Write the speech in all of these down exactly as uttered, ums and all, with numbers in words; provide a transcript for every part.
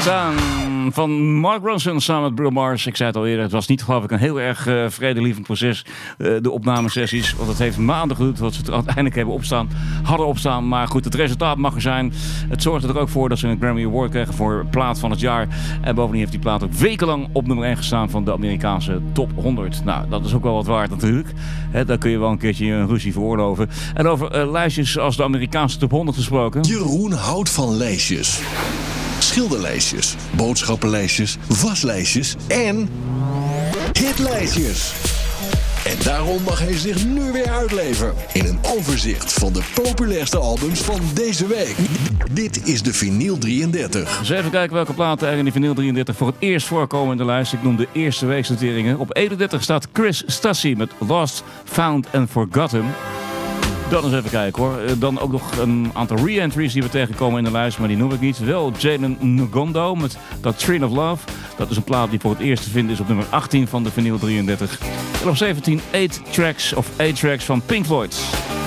Staan van Mark Ronson samen met Bruno Mars. Ik zei het al eerder, het was niet geloof ik een heel erg uh, vredelievend proces. Uh, de opnamesessies, want het heeft maanden geduurd wat ze er uiteindelijk hebben opstaan, hadden opstaan. Maar goed, het resultaat mag er zijn. Het zorgde er ook voor dat ze een Grammy Award kregen voor plaat van het jaar. En bovendien heeft die plaat ook wekenlang op nummer één gestaan van de Amerikaanse top honderd. Nou, dat is ook wel wat waard natuurlijk. He, daar kun je wel een keertje een ruzie veroorloven. En over uh, lijstjes als de Amerikaanse top honderd gesproken. Jeroen houdt van lijstjes. Schilderlijstjes, boodschappenlijstjes, waslijstjes en hitlijstjes. En daarom mag hij zich nu weer uitleven in een overzicht van de populairste albums van deze week. Dit is de Vinyl drieëndertig. Dus even kijken welke platen er in de Vinyl drieëndertig voor het eerst voorkomen in de lijst. Ik noem de eerste weeknoteringen. Op eenendertig staat Chris Stassi met Lost, Found and Forgotten. Dan eens even kijken hoor. Dan ook nog een aantal re-entries die we tegenkomen in de lijst, maar die noem ik niet. Wel Jalen Ngondo met Doctrine of Love. Dat is een plaat die voor het eerst te vinden is op nummer achttien van de Vinyl drieëndertig. En op zeventien eight Tracks of eight Tracks van Pink Floyd.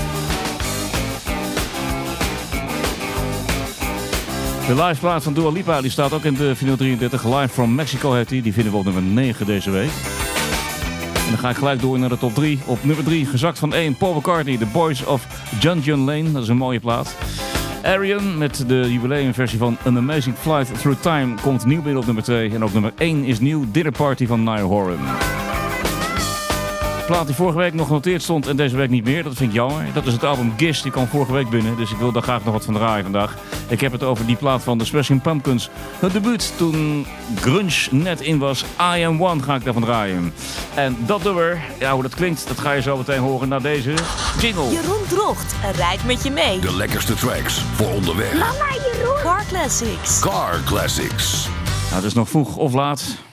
De live plaat van Dua Lipa die staat ook in de Vinyl drieëndertig. Live from Mexico heet die. Die vinden we op nummer negen deze week. En dan ga ik gelijk door naar de top drie. Op nummer drie, gezakt van één, Paul McCartney, The Boys of John John Lane. Dat is een mooie plaat. Arian met de jubileumversie van An Amazing Flight Through Time komt nieuw binnen op nummer twee. En op nummer één is nieuw Dinner Party van Niall Horan. De plaat die vorige week nog genoteerd stond en deze week niet meer, dat vind ik jammer. Dat is het album Gish, die kwam vorige week binnen. Dus ik wil daar graag nog wat van draaien vandaag. Ik heb het over die plaat van The Smashing Pumpkins. Het debuut toen grunge net in was. I Am One ga ik daarvan draaien. En dat nummer, ja hoe dat klinkt, dat ga je zo meteen horen naar deze jingle. Jeroen Drocht rijdt met je mee. De lekkerste tracks voor onderweg. Mama Jeroen. Car Classics. Car Classics. Nou, het is nog vroeg of laat.